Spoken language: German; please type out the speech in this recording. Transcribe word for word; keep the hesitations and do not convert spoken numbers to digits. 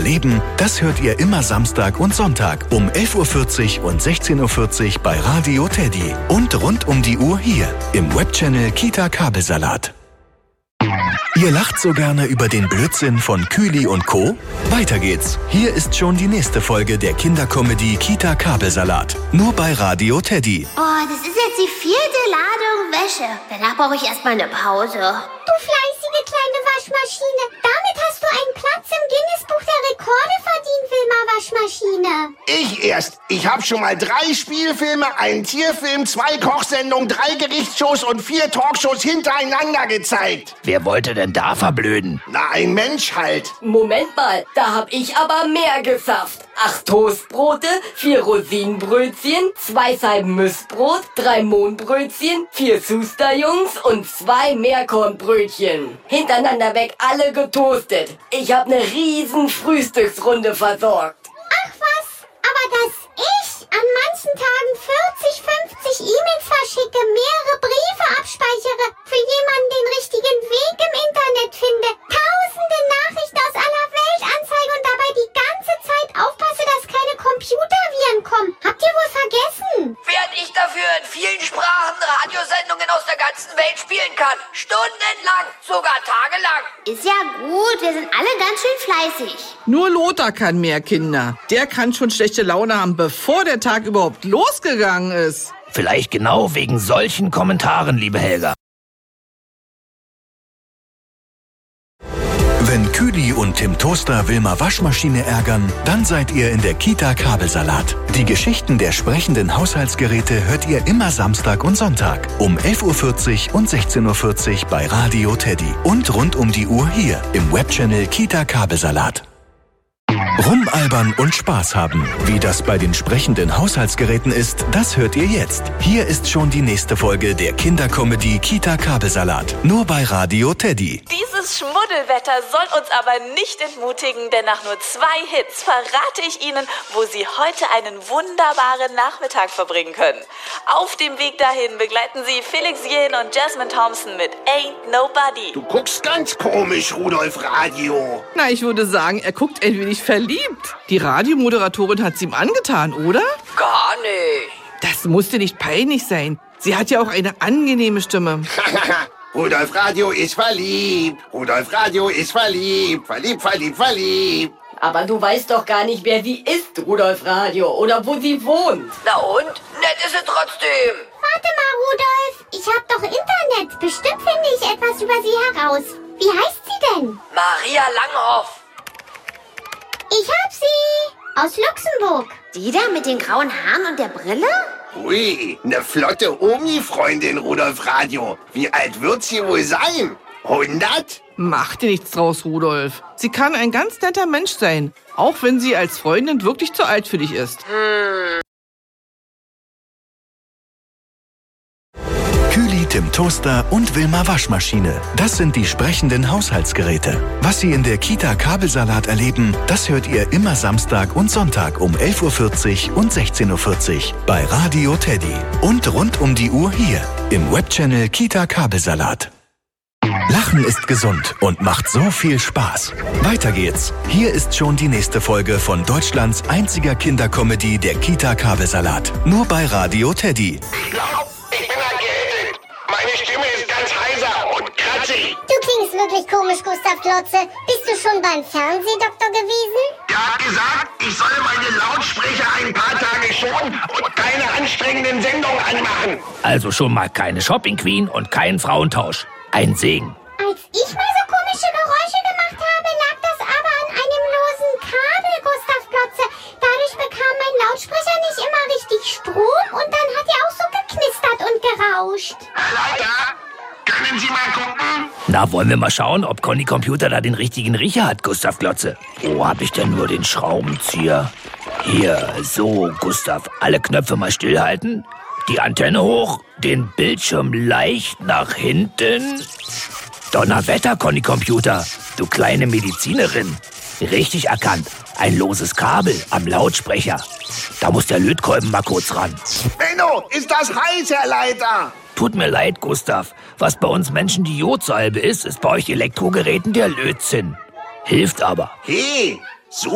erleben, das hört ihr immer Samstag und Sonntag um elf Uhr vierzig und sechzehn Uhr vierzig bei Radio Teddy. Und rund um die Uhr hier im Webchannel Kita Kabelsalat. Ihr lacht so gerne über den Blödsinn von Kühli und Co.? Weiter geht's. Hier ist schon die nächste Folge der Kindercomedy Kita Kabelsalat. Nur bei Radio Teddy. Oh, das ist jetzt die vierte Ladung Wäsche. Danach brauche ich erstmal eine Pause. Du fleißige kleine Waschmaschine. Damit hast du einen Platz im Guinness-Buch der Rekorde verdient, Wilma Waschmaschine. Ich erst. Ich habe schon mal drei Spielfilme, einen Tierfilm, zwei Kochsendungen, drei Gerichtsshows und vier Talkshows hintereinander gezeigt. Wer wollte denn da verblöden? Na, ein Mensch halt. Moment mal, da hab ich aber mehr gesafft. Acht Toastbrote, vier Rosinenbrötchen, zwei Scheiben Mistbrot, drei Mohnbrötchen, vier Schusterjungs und zwei Meerkornbrötchen. Hintereinander weg, alle getoastet. Ich hab ne riesen Frühstücksrunde versorgt. Ach was, aber dass ich an manchen Tagen vierzig, fünfzig E-Mails verschicke, mehrere Briefe abspeichere, für jemanden den richtigen Weg im Internet finde, tausende Nachrichten aus aller Welt anzeige und dabei die ganze Zeit aufpasse, dass keine Computerviren kommen. Habt ihr wohl vergessen? Während ich dafür in vielen Sprachen Radiosendungen aus der ganzen Welt spielen kann. Stundenlang, sogar tagelang. Ist ja gut, wir sind alle ganz schön fleißig. Nur Lothar kann mehr, Kinder. Der kann schon schlechte Laune haben, bevor der Tag überhaupt losgegangen ist. Vielleicht genau wegen solchen Kommentaren, liebe Helga. Wenn Kühli und Tim Toaster Wilma Waschmaschine ärgern, dann seid ihr in der Kita Kabelsalat. Die Geschichten der sprechenden Haushaltsgeräte hört ihr immer Samstag und Sonntag um elf Uhr vierzig und sechzehn Uhr vierzig bei Radio Teddy. Und rund um die Uhr hier im Webchannel Kita Kabelsalat. Rumalbern und Spaß haben. Wie das bei den sprechenden Haushaltsgeräten ist, das hört ihr jetzt. Hier ist schon die nächste Folge der Kindercomedy Kita Kabelsalat. Nur bei Radio Teddy. Dieses Schmuddelwetter soll uns aber nicht entmutigen, denn nach nur zwei Hits verrate ich Ihnen, wo Sie heute einen wunderbaren Nachmittag verbringen können. Auf dem Weg dahin begleiten Sie Felix Jähn und Jasmine Thompson mit Ain't Nobody. Du guckst ganz komisch, Rudolf Radio. Na, ich würde sagen, er guckt ein wenig verliebt. Die Radiomoderatorin hat's ihm angetan, oder? Gar nicht. Das musste nicht peinlich sein. Sie hat ja auch eine angenehme Stimme. Rudolf Radio ist verliebt. Rudolf Radio ist verliebt. Verliebt, verliebt, verliebt. Aber du weißt doch gar nicht, wer sie ist, Rudolf Radio, oder wo sie wohnt. Na und? Nett ist sie trotzdem. Warte mal, Rudolf. Ich hab doch Internet. Bestimmt finde ich etwas über sie heraus. Wie heißt sie denn? Maria Langhoff. Ich hab sie. Aus Luxemburg. Die da mit den grauen Haaren und der Brille? Ui, eine flotte Omi-Freundin, Rudolf Radio. Wie alt wird sie wohl sein? hundert? Mach dir nichts draus, Rudolf. Sie kann ein ganz netter Mensch sein, auch wenn sie als Freundin wirklich zu alt für dich ist. Hm. Kühli, Tim Toaster und Wilma Waschmaschine. Das sind die sprechenden Haushaltsgeräte. Was Sie in der Kita Kabelsalat erleben, das hört ihr immer Samstag und Sonntag um elf Uhr vierzig und sechzehn Uhr vierzig bei Radio Teddy. Und rund um die Uhr hier im Webchannel Kita Kabelsalat. Lachen ist gesund und macht so viel Spaß. Weiter geht's. Hier ist schon die nächste Folge von Deutschlands einziger Kindercomedy, der Kita Kabelsalat. Nur bei Radio Teddy. Ich glaub, ich bin erkältet. Meine Stimme ist ganz heiser und kratzig. Du klingst wirklich komisch, Gustav Klotze. Bist du schon beim Fernsehdoktor gewesen? Er hat gesagt, ich solle meine Lautsprecher ein paar Tage schonen und keine anstrengenden Sendungen anmachen. Also schon mal keine Shopping Queen und kein Frauentausch. Ein Segen. Als ich mal so komische Geräusche gemacht habe, lag das aber an einem losen Kabel, Gustav Klotze. Dadurch bekam mein Lautsprecher nicht immer richtig Strom und dann hat er auch so geknistert und gerauscht. Herr Leiter, können Sie mal gucken? Na, wollen wir mal schauen, ob Conny Computer da den richtigen Riecher hat, Gustav Klotze. Wo hab ich denn nur den Schraubenzieher? Hier, so, Gustav. Alle Knöpfe mal stillhalten. Die Antenne hoch, den Bildschirm leicht nach hinten. Donnerwetter, Conny Computer, du kleine Medizinerin. Richtig erkannt, ein loses Kabel am Lautsprecher. Da muss der Lötkolben mal kurz ran. Benno, ist das heiß, Herr Leiter? Tut mir leid, Gustav. Was bei uns Menschen die Jodsalbe ist, ist bei euch Elektrogeräten der Lötzinn. Hilft aber. Hey,